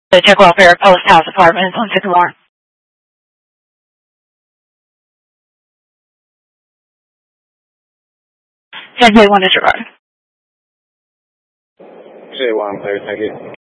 The Tech Welfare Post House Apartments on Sycamore. J1 disregard. J1, clear, thank you.